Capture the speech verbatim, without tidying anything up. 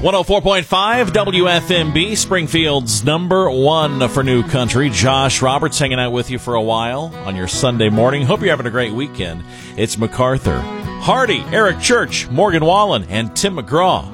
one oh four point five W F M B, Springfield's number one for new country. Josh Roberts hanging out with you for a while on your Sunday morning. Hope you're having a great weekend. It's MacArthur, Hardy, Eric Church, Morgan Wallen, and Tim McGraw.